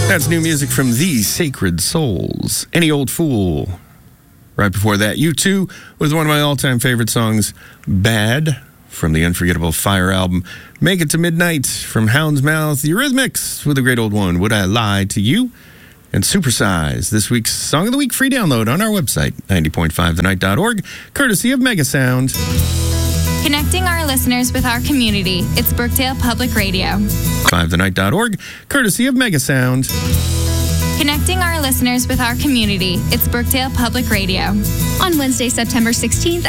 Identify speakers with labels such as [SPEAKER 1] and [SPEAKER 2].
[SPEAKER 1] That's new music from The Sacred Souls. Any Old Fool. Right before that, U2 with one of my all-time favorite songs, Bad, from the unforgettable Fire album. Make It to Midnight from Hound's Mouth. The Eurythmics with a great old one, Would I Lie to You? And Supersize, this week's Song of the Week free download on our website, 90.5thenight.org, courtesy of Megasound.
[SPEAKER 2] Connecting our listeners with our community. It's Brookdale Public Radio.
[SPEAKER 1] 5thenight.org, courtesy of Megasound.
[SPEAKER 2] Connecting our listeners with our community. It's Brookdale Public Radio.
[SPEAKER 3] On Wednesday, September 16th,